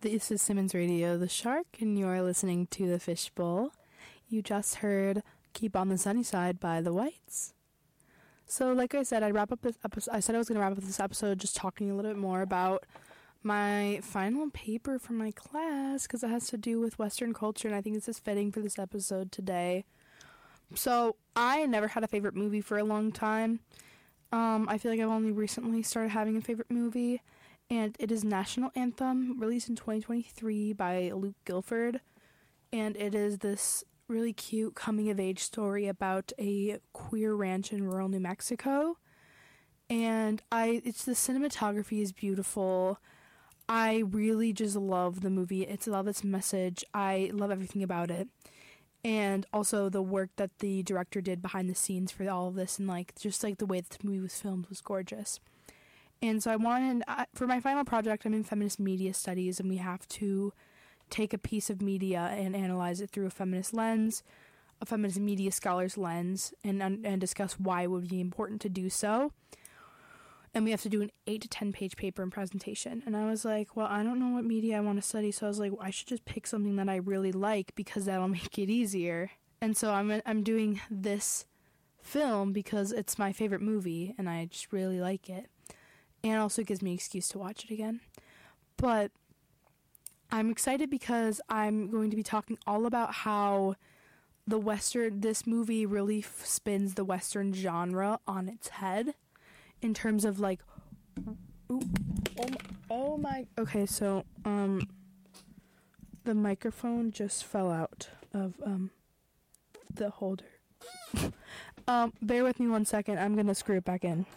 This is Simmons Radio, the Shark, and you're listening to The Fishbowl. You just heard Keep on the Sunny Side by The Whites. So, like I said, I said I was going to wrap up this episode just talking a little bit more about my final paper for my class, because it has to do with Western culture, and I think this is fitting for this episode today. So, I never had a favorite movie for a long time. I feel like I've only recently started having a favorite movie, and it is National Anthem, released in 2023 by Luke Gilford, and it is this really cute coming-of-age story about a queer ranch in rural New Mexico, and the cinematography is beautiful. I really just love the movie. I love its message. I love everything about it, and also the work that the director did behind the scenes for all of this, and the way that the movie was filmed was gorgeous. And so for my final project, I'm in feminist media studies, and we have to take a piece of media and analyze it through a feminist lens, a feminist media scholar's lens, and discuss why it would be important to do so. And we have to do an 8 to 10 page paper and presentation. And I was like, well, I don't know what media I want to study, so I was like, I should just pick something that I really like, because that'll make it easier. And so I'm doing this film because it's my favorite movie, and I just really like it. And it also gives me an excuse to watch it again. But I'm excited because I'm going to be talking all about how this movie really spins the Western genre on its head in terms of okay, so the microphone just fell out of the holder. Bear with me 1 second. I'm going to screw it back in.